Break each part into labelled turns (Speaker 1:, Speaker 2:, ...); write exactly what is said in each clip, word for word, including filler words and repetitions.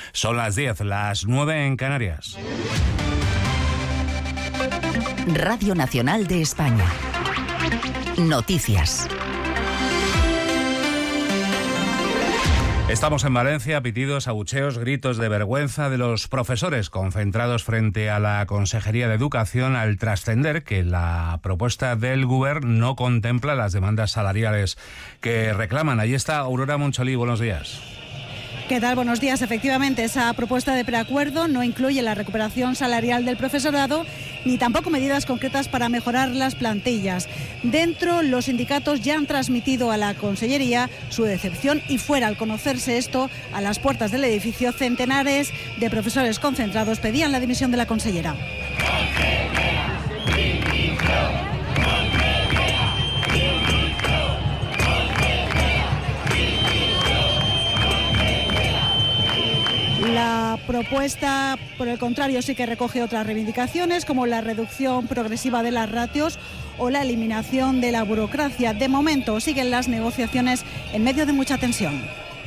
Speaker 1: Son las diez, las nueve en Canarias.
Speaker 2: Radio Nacional de España. Noticias.
Speaker 1: Estamos en Valencia, pitidos, abucheos, gritos de vergüenza de los profesores concentrados frente a la Consejería de Educación al trascender que la propuesta del Govern no contempla las demandas salariales que reclaman. Ahí está Aurora Moncholí, buenos días.
Speaker 3: ¿Qué tal? Buenos días. Efectivamente, esa propuesta de preacuerdo no incluye la recuperación salarial del profesorado ni tampoco medidas concretas para mejorar las plantillas. Dentro, los sindicatos ya han transmitido a la Consellería su decepción y fuera, al conocerse esto, a las puertas del edificio, centenares de profesores concentrados pedían la dimisión de la consellera. La propuesta, por el contrario, sí que recoge otras reivindicaciones, como la reducción progresiva de las ratios o la eliminación de la burocracia. De momento, siguen las negociaciones en medio de mucha tensión.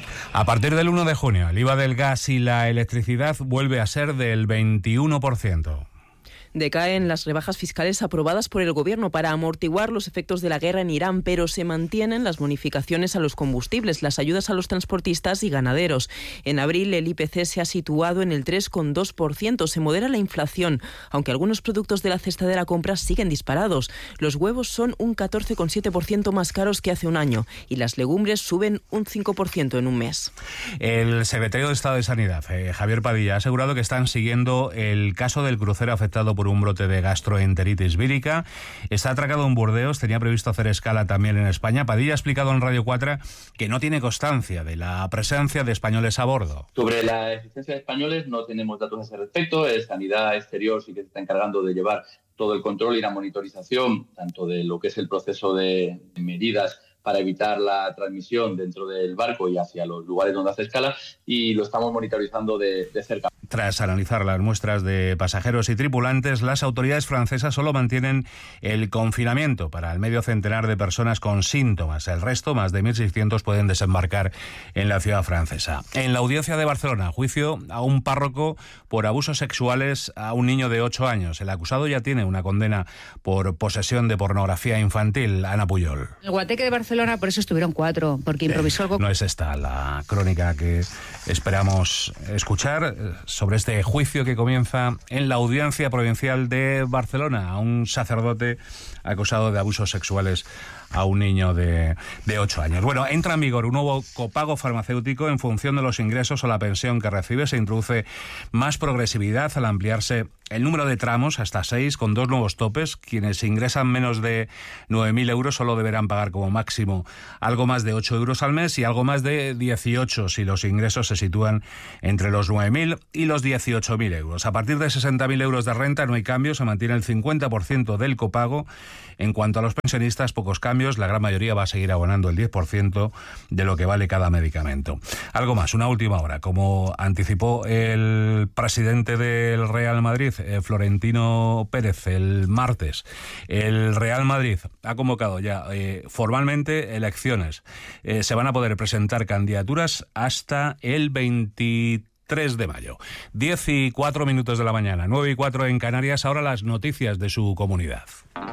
Speaker 1: A partir del uno de junio, el I V A del gas y la electricidad vuelve a ser del veintiuno por ciento.
Speaker 4: Decaen las rebajas fiscales aprobadas por el Gobierno para amortiguar los efectos de la guerra en Irán, pero se mantienen las bonificaciones a los combustibles, las ayudas a los transportistas y ganaderos. En abril el I P C se ha situado en el tres coma dos por ciento. Se modera la inflación, aunque algunos productos de la cesta de la compra siguen disparados. Los huevos son un catorce coma siete por ciento más caros que hace un año y las legumbres suben un cinco por ciento en un mes.
Speaker 1: El secretario de Estado de Sanidad, eh, Javier Padilla, ha asegurado que están siguiendo el caso del crucero afectado por por un brote de gastroenteritis vírica. Está atracado en Burdeos, tenía previsto hacer escala también en España. Padilla ha explicado en Radio cuatro que no tiene constancia de la presencia de españoles a bordo.
Speaker 5: Sobre la existencia de españoles no tenemos datos a ese respecto. El Sanidad Exterior sí que se está encargando de llevar todo el control y la monitorización, tanto de lo que es el proceso de medidas para evitar la transmisión dentro del barco y hacia los lugares donde hace escala, y lo estamos monitorizando de, de cerca.
Speaker 1: Tras analizar las muestras de pasajeros y tripulantes, las autoridades francesas solo mantienen el confinamiento para el medio centenar de personas con síntomas. El resto, más de mil seiscientos, pueden desembarcar en la ciudad francesa. En la audiencia de Barcelona, juicio a un párroco por abusos sexuales a un niño de ocho años. El acusado ya tiene una condena por posesión de pornografía infantil. Ana Puyol.
Speaker 6: El Guateque de Barcelona, por eso estuvieron cuatro, porque improvisó algo.
Speaker 1: No es esta la crónica que esperamos escuchar sobre este juicio que comienza en la Audiencia Provincial de Barcelona a un sacerdote acusado de abusos sexuales a un niño de, de ocho años. Bueno, entra en vigor un nuevo copago farmacéutico en función de los ingresos o la pensión que recibe. Se introduce más progresividad al ampliarse el número de tramos hasta seis, con dos nuevos topes. Quienes ingresan menos de nueve mil euros solo deberán pagar como máximo algo más de ocho euros al mes y algo más de dieciocho si los ingresos se sitúan entre los nueve mil y los dieciocho mil euros. A partir de sesenta mil euros de renta no hay cambio, se mantiene el cincuenta por ciento del copago. En cuanto a los pensionistas, pocos cambios, la gran mayoría va a seguir abonando el diez por ciento de lo que vale cada medicamento. Algo más, una última hora, como anticipó el presidente del Real Madrid, eh, Florentino Pérez, el martes. El Real Madrid ha convocado ya eh, formalmente elecciones. Eh, se van a poder presentar candidaturas hasta el veintitrés de mayo. diez y cuatro minutos de la mañana, nueve y cuatro en Canarias. Ahora las noticias de su comunidad.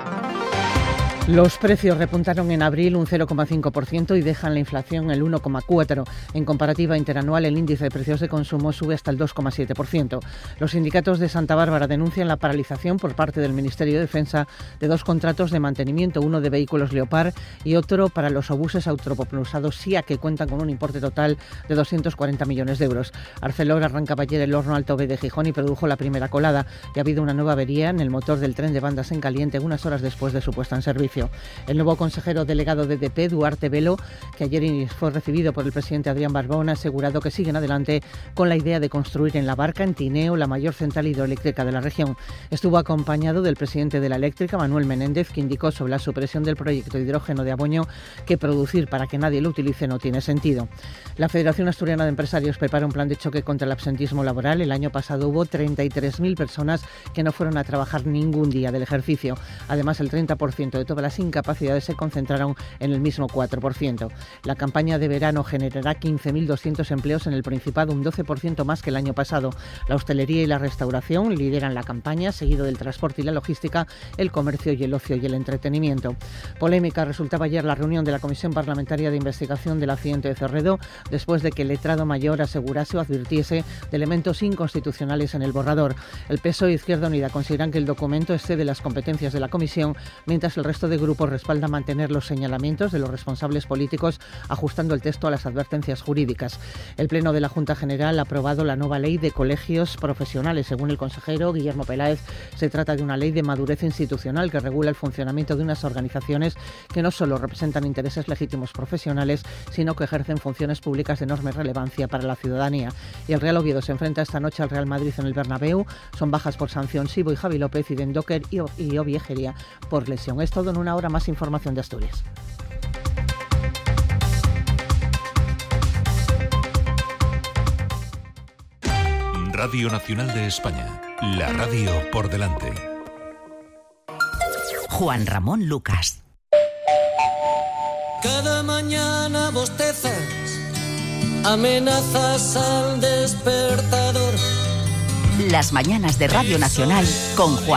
Speaker 7: Los precios repuntaron en abril un cero coma cinco por ciento y dejan la inflación en el uno coma cuatro por ciento. En comparativa interanual, el índice de precios de consumo sube hasta el dos coma siete por ciento. Los sindicatos de Santa Bárbara denuncian la paralización por parte del Ministerio de Defensa de dos contratos de mantenimiento, uno de vehículos Leopard y otro para los obuses autopropulsados S I A, que cuentan con un importe total de doscientos cuarenta millones de euros. Arcelor arrancaba ayer el horno Alto B de Gijón y produjo la primera colada. Y ha habido una nueva avería en el motor del tren de bandas en caliente unas horas después de su puesta en servicio. El nuevo consejero delegado de D P, Duarte Velo, que ayer fue recibido por el presidente Adrián Barbón, ha asegurado que siguen adelante con la idea de construir en La Barca, en Tineo, la mayor central hidroeléctrica de la región. Estuvo acompañado del presidente de la eléctrica, Manuel Menéndez, que indicó sobre la supresión del proyecto de hidrógeno de Aboño que producir para que nadie lo utilice no tiene sentido. La Federación Asturiana de Empresarios prepara un plan de choque contra el absentismo laboral. El año pasado hubo treinta y tres mil personas que no fueron a trabajar ningún día del ejercicio. Además, el treinta por ciento de todas las las incapacidades se concentraron en el mismo cuatro por ciento. La campaña de verano generará quince mil doscientos empleos en el Principado, un doce por ciento más que el año pasado. La hostelería y la restauración lideran la campaña, seguido del transporte y la logística, el comercio y el ocio y el entretenimiento. Polémica resultaba ayer la reunión de la Comisión Parlamentaria de Investigación del accidente de Cerredo, después de que el letrado mayor asegurase o advirtiese de elementos inconstitucionales en el borrador. El P S O E e Izquierda Unida consideran que el documento excede las competencias de la Comisión, mientras el resto de grupos respalda mantener los señalamientos de los responsables políticos, ajustando el texto a las advertencias jurídicas. El Pleno de la Junta General ha aprobado la nueva ley de colegios profesionales. Según el consejero Guillermo Peláez, se trata de una ley de madurez institucional que regula el funcionamiento de unas organizaciones que no solo representan intereses legítimos profesionales, sino que ejercen funciones públicas de enorme relevancia para la ciudadanía. Y el Real Oviedo se enfrenta esta noche al Real Madrid en el Bernabéu. Son bajas por sanción Sibo y Javi López, y Dendoker y, o- y Oviejería por lesión. Es todo en una hora. Más información de Asturias.
Speaker 8: Radio Nacional de España, la radio por delante.
Speaker 2: Juan Ramón Lucas.
Speaker 9: Cada mañana bostezas, amenazas al despertador.
Speaker 2: Las mañanas de Radio Nacional con Juan